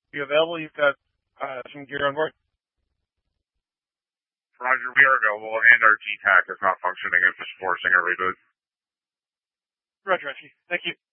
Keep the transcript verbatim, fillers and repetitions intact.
You available? You've got uh, some gear on board? Roger, we are available, and our G TAC is not functioning. It's just forcing a reboot. Roger, Rescue. Thank you.